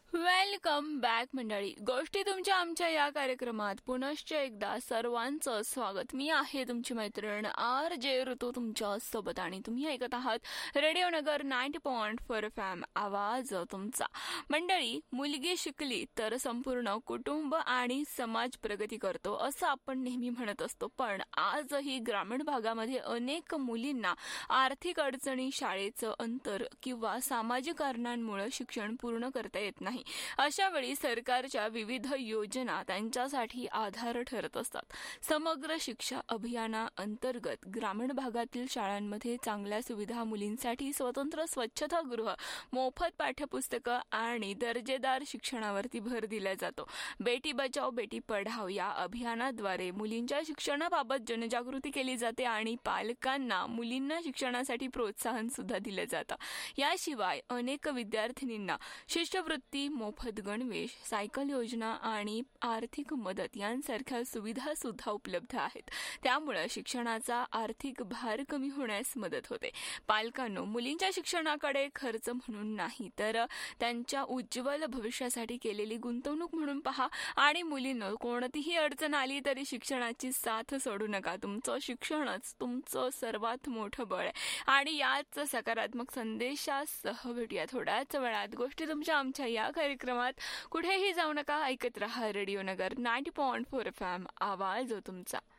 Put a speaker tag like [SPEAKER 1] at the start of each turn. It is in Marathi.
[SPEAKER 1] वेलकम बॅक मंडळी. गोष्टी तुमच्या आमच्या या कार्यक्रमात पुनश्च एकदा सर्वांचं स्वागत. मी आहे तुमची मैत्रीण आर जे ऋतू तुमच्या सोबत आणि तुम्ही ऐकत आहात रेडिओ नगर 90.4 FM आवाज तुमचा. मंडळी, मुलगी शिकली तर संपूर्ण कुटुंब आणि समाज प्रगती करतो असं आपण नेहमी म्हणत असतो, पण आजही ग्रामीण भागामध्ये अनेक मुलींना आर्थिक अडचणी, शाळेचं अंतर किंवा सामाजिक कारणांमुळे शिक्षण पूर्ण करता येत नाही. अशा वेळी सरकारच्या विविध योजना त्यांच्यासाठी आधार ठरत असतात. समग्र शिक्षा अभियानाअंतर्गत ग्रामीण भागातील शाळांमध्ये चांगल्या सुविधा, मुलींसाठी स्वतंत्र स्वच्छतागृह, मोफत पाठ्यपुस्तकं आणि दर्जेदार शिक्षणावरती भर दिला जातो. बेटी बचाओ बेटी पढाओ या अभियानाद्वारे मुलींच्या शिक्षणाबाबत जनजागृती केली जाते आणि पालकांना मुलींना शिक्षणासाठी प्रोत्साहन सुद्धा दिलं जातं. याशिवाय अनेक विद्यार्थिनींना शिष्यवृत्ती, मोफत गणवेश, सायकल योजना आणि आर्थिक मदत यांसारख्या सुविधा सुद्धा उपलब्ध आहेत. त्यामुळे शिक्षणाचा आर्थिक भार कमी होण्यास मदत होते. पालकांनो, मुलींच्या शिक्षणाकडे खर्च म्हणून नाही तर त्यांच्या उज्ज्वल भविष्यासाठी केलेली गुंतवणूक म्हणून पहा. आणि मुलींनो, कोणतीही अडचण आली तरी शिक्षणाची साथ सोडू नका. तुमचं शिक्षणच तुमचं सर्वात मोठं बळ आहे. आणि याच सकारात्मक संदेशासह भेटूया थोड्याच वेळात. गोष्टी तुमच्या आमच्या या कार्यक्रमात. कुठेही जाऊ नका, ऐकत रहा रेडिओ नगर 90.4 FM आवाज तुमचा.